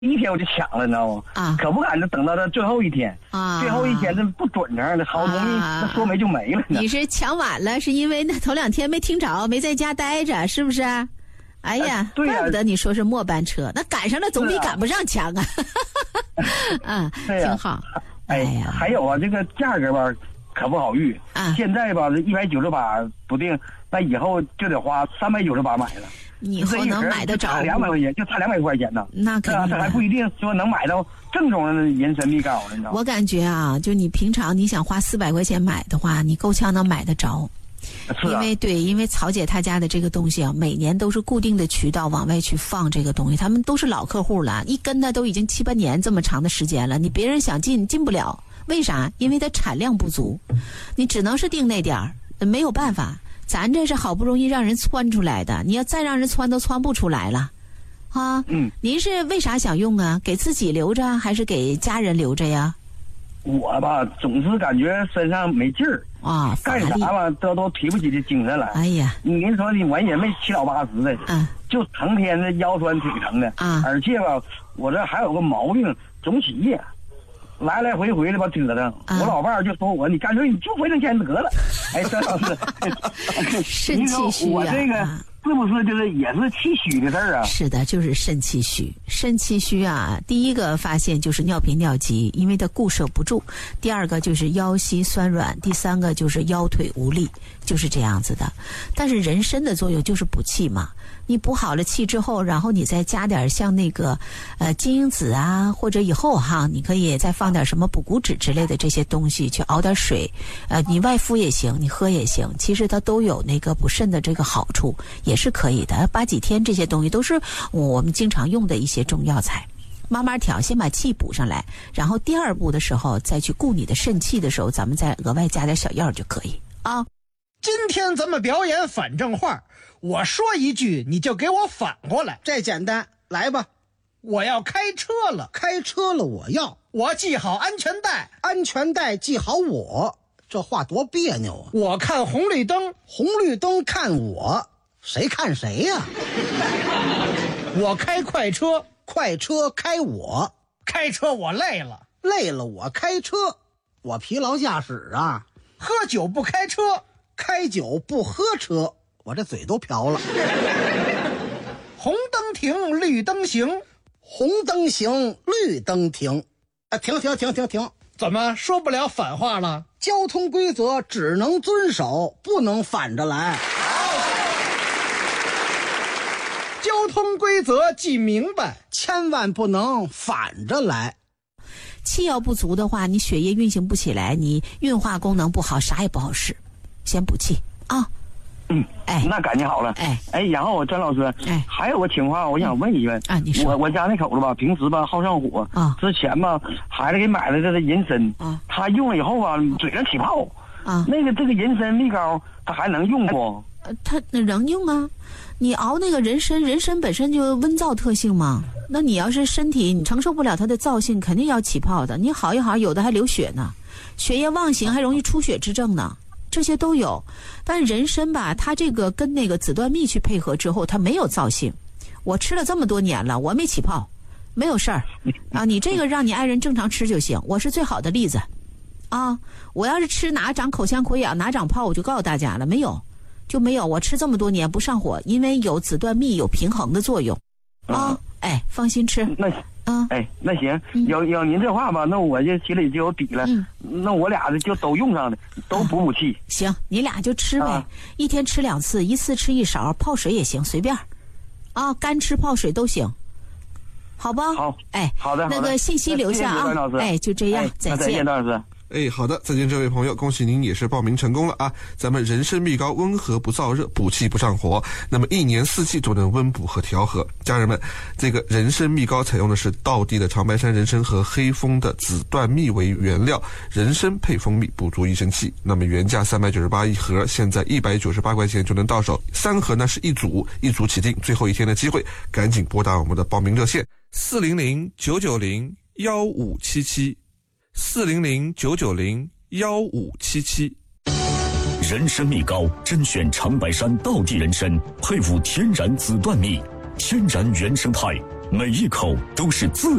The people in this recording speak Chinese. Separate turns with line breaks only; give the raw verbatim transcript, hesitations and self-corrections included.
一天我就抢了，你知道吗？啊，可不敢就等到这最后一天啊，最后一天这不准成的，好东西那说没就没了。
你是抢晚了，是因为那头两天没听着，没在家待着，是不是？哎呀，
对呀，
怪不得你说是末班车，那赶上了总比赶不上强啊。啊，挺好。
哎呀，还有啊，这个价格吧，可不好遇啊。现在吧，一百九十八不定，那以后就得花三百九十八买了。
你以后能买得着
两百块钱，就差两百块钱呢。
那肯定，
这还不一定说能买到正宗的人参蜜膏了，你知道吗？
我感觉啊，就你平常你想花四百块钱买的话，你够呛能买得着。
是啊、
因为对，因为曹姐她家的这个东西啊，每年都是固定的渠道往外去放这个东西，他们都是老客户了，一跟他都已经七八年这么长的时间了，你别人想进进不了，为啥？因为它产量不足，你只能是定那点儿，没有办法。咱这是好不容易让人窜出来的，你要再让人窜都窜不出来了，啊！
嗯，
您是为啥想用啊？给自己留着还是给家人留着呀？
我吧，总是感觉身上没劲儿
啊，
干啥吧都都提不起这精神来。
哎呀，
您说你我也没七老八十的，
啊，
就成天的腰酸腿疼的
啊，
而且吧，我这还有个毛病，总起夜。来来回回的吧折腾，啊、我老伴儿就说我，你干脆你就回挣钱得了。哎，张老师，
肾气虚啊！
我这个是不是就是也是气虚的事儿啊？
是的，就是肾气虚。肾气虚啊，第一个发现就是尿频尿急，因为它固摄不住；第二个就是腰膝酸软；第三个就是腰腿无力，就是这样子的。但是人参的作用就是补气嘛。你补好了气之后，然后你再加点像那个呃金樱子啊，或者以后哈，你可以再放点什么补骨脂之类的这些东西，去熬点水，呃，你外敷也行，你喝也行，其实它都有那个补肾的这个好处，也是可以的。八几天这些东西都是我们经常用的一些中药材，慢慢调，先把气补上来，然后第二步的时候再去固你的肾气的时候，咱们再额外加点小药就可以啊。
今天咱们表演反正话，我说一句你就给我反过来，
这简单，来吧。
我要开车了，
开车了我要，
我系好安全带，
安全带系好我，这话多别扭啊。
我看红绿灯，
红绿灯看我，谁看谁呀、啊？
我开快车，
快车开我，
开车我累了，
累了我开车，我疲劳驾驶啊。
喝酒不开车，
开酒不喝车，我这嘴都瓢了。
红灯停，绿灯行，
红灯行，绿灯停。啊，停停停停停！
怎么说不了反话了？
交通规则只能遵守，不能反着来。
交通规则记明白，
千万不能反着来。
气要不足的话，你血液运行不起来，你运化功能不好，啥也不好使。先补气啊。
嗯，
哎，
那感情好了。
哎
哎，然后我张老师，
哎，
还有个情况，我想问一问
啊，你说，
我我家那口子吧，平时吧好上火啊，之前吧孩子给买了这个人参啊，他用了以后吧嘴上起泡啊，那个这个人参蜜膏他还能用不？
呃，他能用啊。你熬那个人参，人参本身就温燥特性嘛，那你要是身体你承受不了它的燥性，肯定要起泡的。你好一好，有的还流血呢，血液妄行，还容易出血之症呢，这些都有。但人参吧，它这个跟那个紫段蜜去配合之后，它没有燥性。我吃了这么多年了，我没起泡，没有事儿啊。你这个让你爱人正常吃就行，我是最好的例子啊。我要是吃哪长口腔溃疡，哪长泡，我就告诉大家了，没有。就没有，我吃这么多年不上火，因为有紫段蜜有平衡的作用啊、嗯！哎，放心吃。
那啊，哎，那行，有有您这话吧，那我就心里就有底了。嗯、那我俩就都用上了，都补补气、
啊。行，你俩就吃呗、啊，一天吃两次，一次吃一勺，泡水也行，随便。啊，干吃泡水都行，好吧？
好，
哎，
好的，
那个信息留下啊。哎，就这样，
哎、
再见，
再见，张老师。
哎，好的，再见，这位朋友，恭喜您也是报名成功了啊！咱们人参蜜膏温和不燥热，补气不上火，那么一年四季都能温补和调和。家人们，这个人参蜜膏采用的是道地的长白山人参和黑蜂的紫段蜜为原料，人参配蜂蜜补足一身气。那么原价三百九十八一盒，现在一百九十八块钱就能到手，三盒呢是一组，一组起订，最后一天的机会，赶紧拨打我们的报名热线四零零九九零幺五七七。四零零九九零幺五七七。
人参蜜膏甄选长白山道地人参，配伍天然紫段蜜，天然原生态， 每一口都是自